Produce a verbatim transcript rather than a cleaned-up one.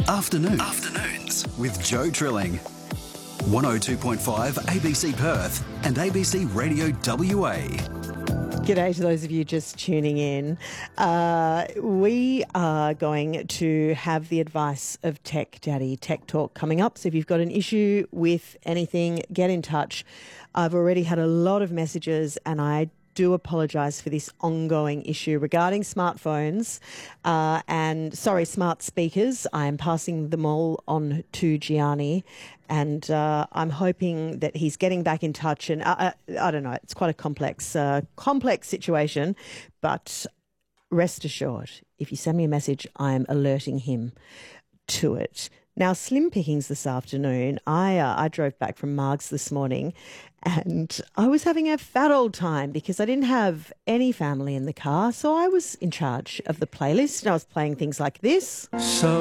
Afternoons. Afternoons with Joe Trilling. one oh two point five A B C Perth and A B C Radio W A. G'day to those of you just tuning in. Uh, we are going to have the advice of Tech Daddy Tech Talk coming up. So if you've got an issue with anything, get in touch. I've already had a lot of messages and I do apologise for this ongoing issue regarding smartphones uh, and, sorry, smart speakers. I am passing them all on to Gianni and uh, I'm hoping that he's getting back in touch. And uh, I don't know, it's quite a complex, uh, complex situation, but rest assured, if you send me a message, I am alerting him to it. Now, slim pickings this afternoon. I uh, I drove back from Margs this morning and I was having a fat old time because I didn't have any family in the car. So I was in charge of the playlist and I was playing things like this. So